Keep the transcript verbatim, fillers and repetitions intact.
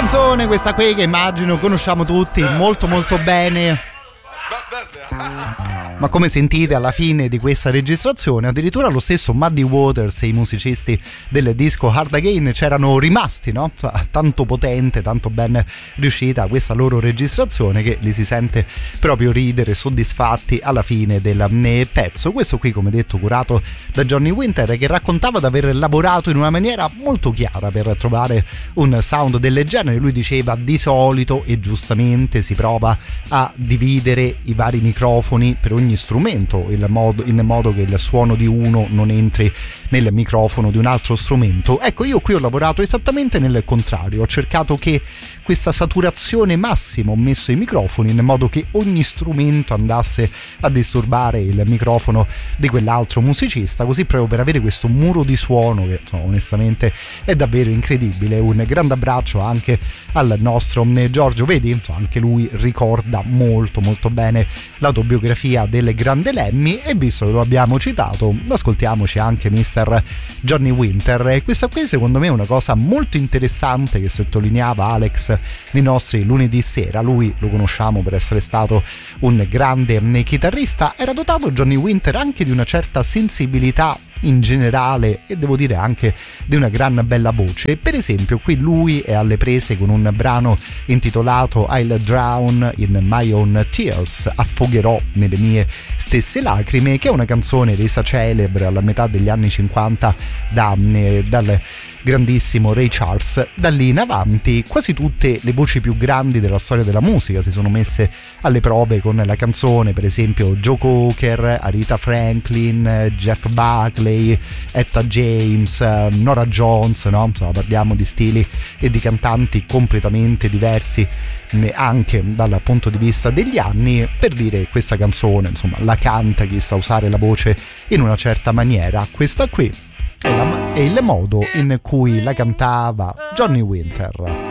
Canzone questa qui che immagino conosciamo tutti molto molto bene. Ma come sentite alla fine di questa registrazione addirittura lo stesso Muddy Waters e i musicisti del disco Hard Again c'erano rimasti, no? Tanto potente, tanto ben riuscita questa loro registrazione che li si sente proprio ridere soddisfatti alla fine del pezzo. Questo qui, come detto, curato da Johnny Winter, che raccontava di aver lavorato in una maniera molto chiara per trovare un sound del genere. Lui diceva di solito, e giustamente, si prova a dividere i vari microfoni per ogni strumento il modo, in modo che il suono di uno non entri nel microfono di un altro strumento. Ecco, io qui ho lavorato esattamente nel contrario, ho cercato che questa saturazione massima ho messo i microfoni in modo che ogni strumento andasse a disturbare il microfono di quell'altro musicista, così proprio per avere questo muro di suono che insomma, onestamente è davvero incredibile. Un grande abbraccio anche al nostro Giorgio, vedi, insomma, anche lui ricorda molto molto bene l'autobiografia del grande Lemmy, e visto che lo abbiamo citato ascoltiamoci anche mister Johnny Winter. E questa qui secondo me è una cosa molto interessante che sottolineava Alex nei nostri lunedì sera. Lui lo conosciamo per essere stato un grande chitarrista, era dotato Johnny Winter anche di una certa sensibilità in generale e devo dire anche di una gran bella voce. Per esempio qui lui è alle prese con un brano intitolato I'll Drown in My Own Tears, affogherò nelle mie stesse lacrime, che è una canzone resa celebre alla metà degli anni cinquanta da, eh, dal grandissimo Ray Charles. Da lì in avanti quasi tutte le voci più grandi della storia della musica si sono messe alle prove con la canzone, per esempio Joe Cocker, Aretha Franklin, Jeff Buckley, Etta James, Norah Jones, no? Insomma, parliamo di stili e di cantanti completamente diversi anche dal punto di vista degli anni. Per dire, questa canzone insomma la canta chi sa usare la voce in una certa maniera. Questa qui è, la, è il modo in cui la cantava Johnny Winter.